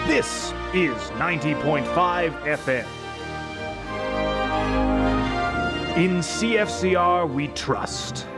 This is 90.5 FM. In CFCR, we trust.